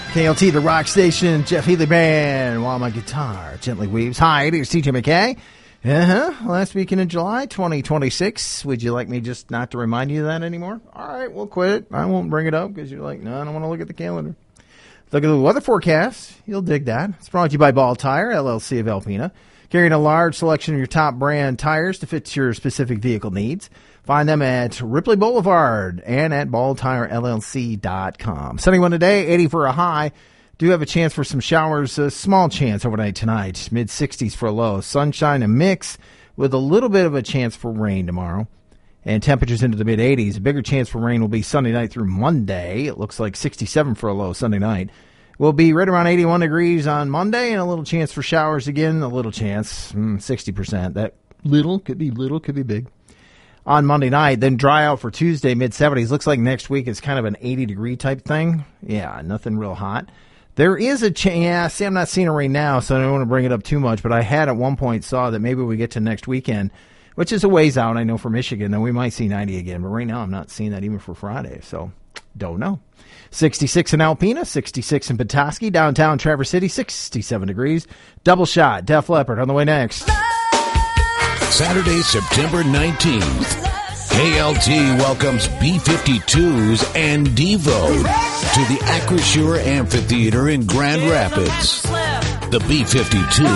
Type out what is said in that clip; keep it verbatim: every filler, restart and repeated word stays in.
K L T, the rock station, Jeff Healey Band, while my guitar gently weaves. Hi, it is T J McKay. Uh-huh. Last weekend in July, twenty twenty-six. Would you like me just not to remind you of that anymore? All right, we'll quit it. I won't bring it up because you're like, no, I don't want to look at the calendar. Look at the weather forecast. You'll dig that. It's brought to you by Ball Tire, L L C of Alpena. Carrying a large selection of your top brand tires to fit your specific vehicle needs. Find them at Ripley Boulevard and at ball tire L L C dot com. seventy-one today, eighty for a high. Do have a chance for some showers, a small chance overnight tonight. mid sixties for a low. Sunshine and mix with a little bit of a chance for rain tomorrow. And temperatures into the mid eighties. A bigger chance for rain will be Sunday night through Monday. It looks like sixty-seven for a low Sunday night. We'll be right around eighty-one degrees on Monday and a little chance for showers again. A little chance, mm, sixty percent. That little could be little, could be big. On Monday night, then dry out for Tuesday, mid seventies. Looks like next week is kind of an eighty-degree type thing. Yeah, nothing real hot. There is a chance. Yeah, see, I'm not seeing it right now, so I don't want to bring it up too much, but I had at one point saw that maybe we get to next weekend, which is a ways out, I know, for Michigan, and we might see ninety again. But right now, I'm not seeing that even for Friday, so don't know. sixty-six in Alpena, sixty-six in Petoskey, downtown Traverse City, sixty-seven degrees. Double shot, Def Leppard on the way next. Saturday, September nineteenth, K L T welcomes B fifty-twos and Devo to the Acrisure Amphitheater in Grand Rapids. The B fifty-twos